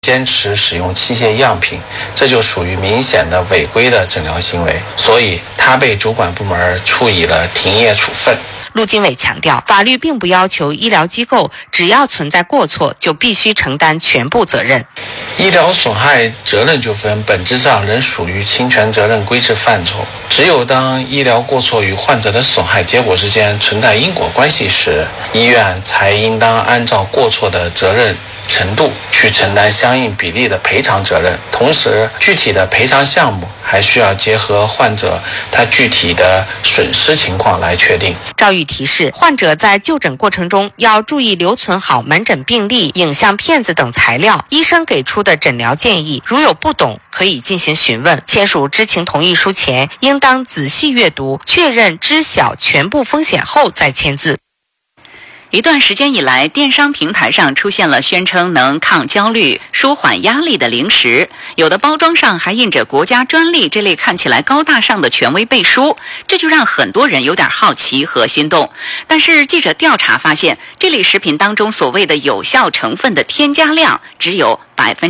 坚持使用器械样品，这就属于明显的违规的诊疗行为，所以他被主管部门处以了停业处分。 陆金伟强调，法律并不要求医疗机构只要存在过错就必须承担全部责任。 医疗损害责任纠纷本质上仍属于侵权责任规制范畴，只有当医疗过错与患者的损害结果之间存在因果关系时，医院才应当按照过错的责任程度去承担相应比例的赔偿责任，同时具体的赔偿项目还需要结合患者他具体的损失情况来确定。 赵玉提示，患者在就诊过程中要注意留存好门诊病历、影像片子等材料，医生给出的诊疗建议，如有不懂可以进行询问。签署知情同意书前，应当仔细阅读，确认知晓全部风险后再签字。 一段时间以来，电商平台上出现了宣称能抗焦虑、舒缓压力的零食，有的包装上还印着国家专利这类看起来高大上的权威背书，这就让很多人有点好奇和心动。但是记者调查发现，这类食品当中所谓的有效成分的添加量只有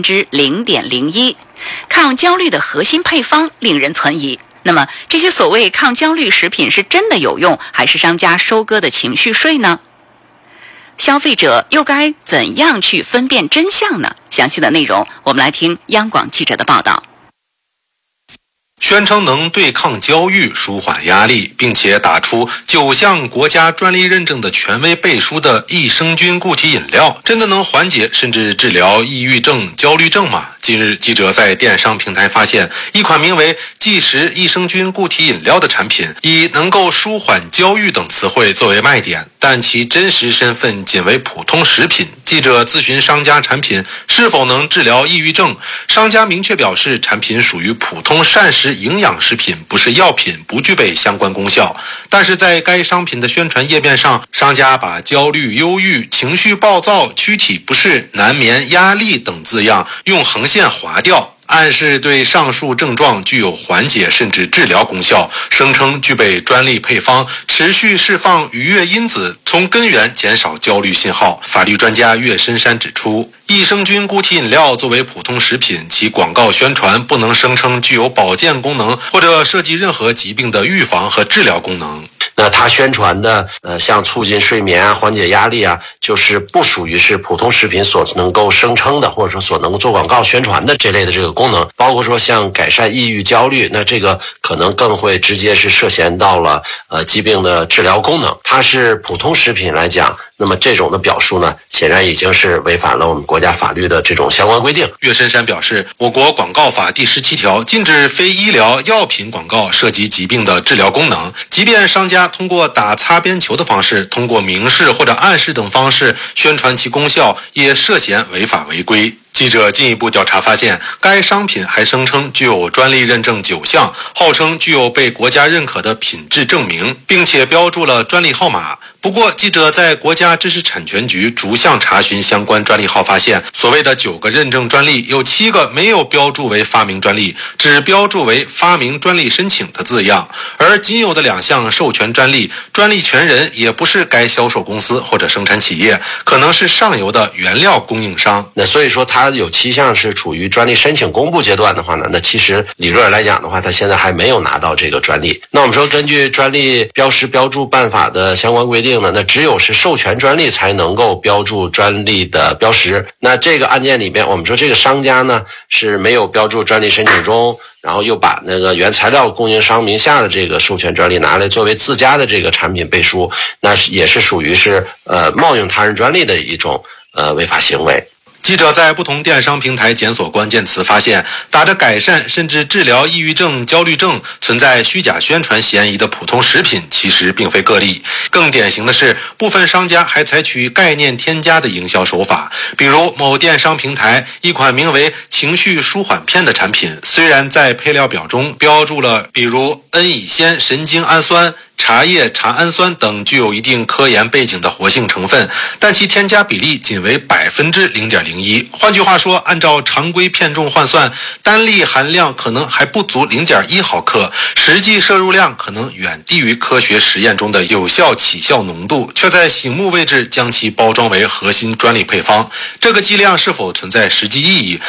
0.01%， 抗焦虑的核心配方令人存疑。那么这些所谓抗焦虑食品是真的有用，还是商家收割的情绪税呢？消费者又该怎样去分辨真相呢？详细的内容我们来听央广记者的报道。 宣称能对抗焦虑、舒缓压力，并且打出9项国家专利认证的权威背书的益生菌固体饮料，真的能缓解甚至治疗抑郁症、焦虑症吗？近日，记者在电商平台发现一款名为即食益生菌固体饮料的产品，以能够舒缓焦虑等词汇作为卖点，但其真实身份仅为普通食品。记者咨询商家产品是否能治疗抑郁症，商家明确表示产品属于普通膳食营养食品，不是药品，不具备相关功效。但是在该商品的宣传页面上，商家把焦虑、忧郁、情绪暴躁、躯体不适、难眠、压力等字样用横线划掉，暗示对上述症状具有缓解甚至治疗功效，声称具备专利配方，持续释放愉悦因子，从根源减少焦虑信号。法律专家岳深山指出，益生菌固体饮料作为普通食品，其广告宣传不能声称具有保健功能或者涉及任何疾病的预防和治疗功能。 那它宣传的像促进睡眠啊、缓解压力啊，就是不属于是普通食品所能够声称的，或者说所能够做广告宣传的这类的这个功能。包括说像改善抑郁、焦虑，那这个可能更会直接是涉嫌到了疾病的治疗功能。它是普通食品来讲，那么这种的表述呢，显然已经是违反了我们国家法律的这种相关规定。 岳深山表示，我国广告法第17条禁止非医疗药品广告涉及疾病的治疗功能，即便商家通过打擦边球的方式，通过明示或者暗示等方式宣传其功效，也涉嫌违法违规。记者进一步调查发现，该商品还声称具有专利认证9项，号称具有被国家认可的品质证明，并且标注了专利号码。不过，记者在国家知识产权局逐项查询相关专利号，发现所谓的9个认证专利，有7个没有标注为发明专利，只标注为发明专利申请的字样，而仅有的2项授权专利，专利权人也不是该销售公司或者生产企业，可能是上游的原料供应商。 那所以说它有7项是处于专利申请公布阶段的话呢，那其实理论来讲的话，它现在还没有拿到这个专利。那我们说根据专利标识标注办法的相关规定呢，那只有是授权专利才能够标注专利的标识。那这个案件里边，我们说这个商家呢是没有标注专利申请中，然后又把那个原材料供应商名下的这个授权专利拿来作为自家的这个产品背书，那也是属于是冒用他人专利的一种违法行为。 记者在不同电商平台检索关键词，发现打着改善甚至治疗抑郁症、焦虑症存在虚假宣传嫌疑的普通食品其实并非个例。更典型的是，部分商家还采取概念添加的营销手法，比如某电商平台一款名为情绪舒缓片的产品，虽然在配料表中标注了比如苯乙酰神经氨酸、茶叶茶氨酸等具有一定科研背景的活性成分，但其添加比例仅为 0.01%。换句话说，按照常规片重换算，单粒含量可能还不足 0.1毫克，实际摄入量可能远低于科学实验中的有效起效浓度，却在醒目位置将其包装为核心专利配方。这个剂量是否存在实际意义，